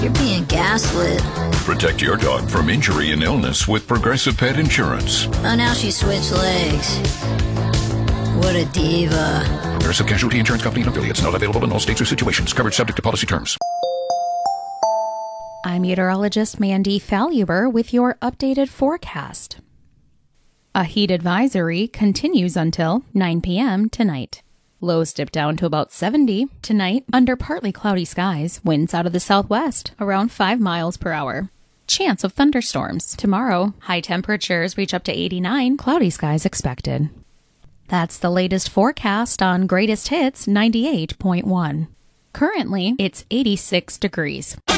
You're being gaslit. Protect your dog from injury and illness with Progressive Pet Insurance. Oh, now she switched legs. What a diva. Progressive Casualty Insurance Company and affiliates. Not available in all states or situations. Coverage subject to policy terms. I'm meteorologist Mandy Faluber with your updated forecast. A heat advisory continues until 9 p.m. tonight. Lows dip down to about 70 tonight under partly cloudy skies. Winds out of the southwest around 5 miles per hour. Chance of thunderstorms. Tomorrow, high temperatures reach up to 89. Cloudy skies expected. That's the latest forecast on Greatest Hits 98.1. Currently, it's 86 degrees.